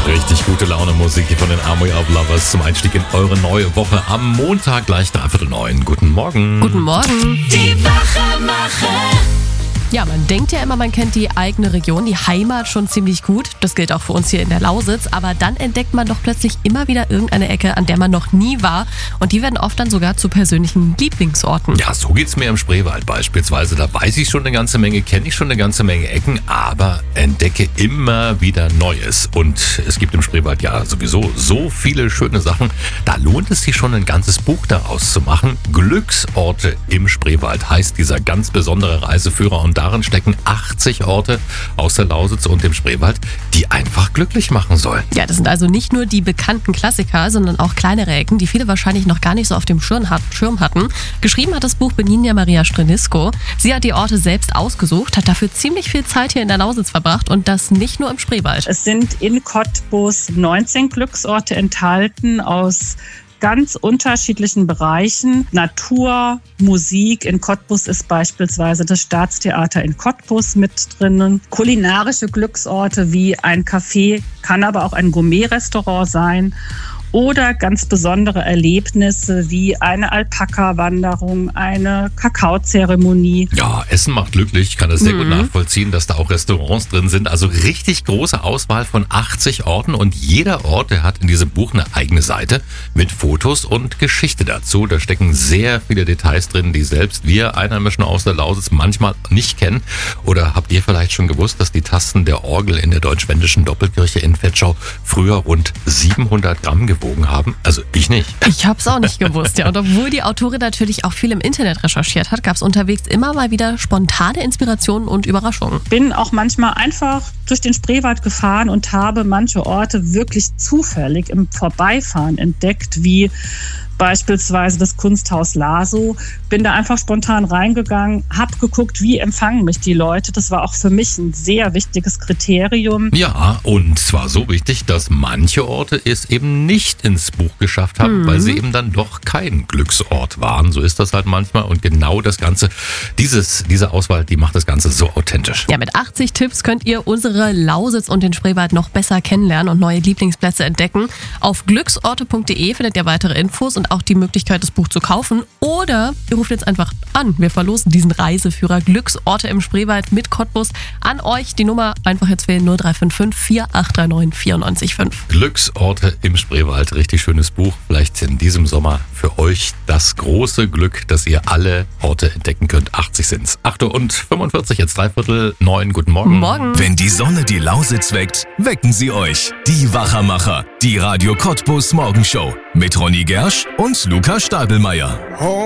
Richtig gute Laune Musik hier von den Army of Lovers zum Einstieg in eure neue Woche am Montag gleich 8:45. Guten Morgen. Guten Morgen. Die Wachermacher. Ja, man denkt ja immer, man kennt die eigene Region, die Heimat schon ziemlich gut. Das gilt auch für uns hier in der Lausitz. Aber dann entdeckt man doch plötzlich immer wieder irgendeine Ecke, an der man noch nie war. Und die werden oft dann sogar zu persönlichen Lieblingsorten. Ja, so geht's mir im Spreewald beispielsweise. Da weiß ich schon eine ganze Menge, kenne ich schon eine ganze Menge Ecken, aber entdecke immer wieder Neues. Und es gibt im Spreewald ja sowieso so viele schöne Sachen. Da lohnt es sich schon, ein ganzes Buch daraus zu machen. Glücksorte im Spreewald heißt dieser ganz besondere Reiseführer. Und darin stecken 80 Orte aus der Lausitz und dem Spreewald, die einfach glücklich machen sollen. Ja, das sind also nicht nur die bekannten Klassiker, sondern auch kleinere Ecken, die viele wahrscheinlich noch gar nicht so auf dem Schirm hatten. Geschrieben hat das Buch Benigna Maria Strenisko. Sie hat die Orte selbst ausgesucht, hat dafür ziemlich viel Zeit hier in der Lausitz verbracht und das nicht nur im Spreewald. Es sind in Cottbus 19 Glücksorte enthalten aus ganz unterschiedlichen Bereichen. Natur, Musik. In Cottbus ist beispielsweise das Staatstheater in Cottbus mit drinnen. Kulinarische Glücksorte wie ein Café, kann aber auch ein Gourmet-Restaurant sein. Oder ganz besondere Erlebnisse wie eine Alpaka-Wanderung, eine Kakaozeremonie. Ja, Essen macht glücklich. Ich kann das sehr gut nachvollziehen, dass da auch Restaurants drin sind. Also richtig große Auswahl von 80 Orten und jeder Ort, der hat in diesem Buch eine eigene Seite mit Fotos und Geschichte dazu. Da stecken sehr viele Details drin, die selbst wir Einheimischen aus der Lausitz manchmal nicht kennen. Oder habt ihr vielleicht schon gewusst, dass die Tasten der Orgel in der Deutsch-Wendischen Doppelkirche in Vetschau früher rund 700 Gramm gewogen haben? Also ich nicht. Ich hab's auch nicht gewusst, ja. Und obwohl die Autorin natürlich auch viel im Internet recherchiert hat, gab's unterwegs immer mal wieder spontane Inspirationen und Überraschungen. Bin auch manchmal einfach durch den Spreewald gefahren und habe manche Orte wirklich zufällig im Vorbeifahren entdeckt, wie beispielsweise das Kunsthaus Laso. Bin da einfach spontan reingegangen, habe geguckt, wie empfangen mich die Leute. Das war auch für mich ein sehr wichtiges Kriterium. Ja, und zwar so wichtig, dass manche Orte es eben nicht ins Buch geschafft haben, weil sie eben dann doch kein Glücksort waren. So ist das halt manchmal. Und genau das Ganze, diese Auswahl, die macht das Ganze so authentisch. Ja, mit 80 Tipps könnt ihr unsere Lausitz und den Spreewald noch besser kennenlernen und neue Lieblingsplätze entdecken. Auf glücksorte.de findet ihr weitere Infos und auch die Möglichkeit, das Buch zu kaufen. Oder ihr ruft jetzt einfach an. Wir verlosen diesen Reiseführer Glücksorte im Spreewald mit Cottbus an euch. Die Nummer einfach jetzt wählen 0355 4839 94,5. Glücksorte im Spreewald, richtig schönes Buch. Vielleicht in diesem Sommer für euch das große Glück, dass ihr alle Orte entdecken könnt. 80 sind's. 8:45, jetzt 8:45. Guten Morgen. Morgen. Wenn die Sonne die Lausitz weckt, wecken sie euch. Die Wachermacher. Die Radio Cottbus Morgenshow. Mit Ronny Gersch und Lukas Stadelmeier.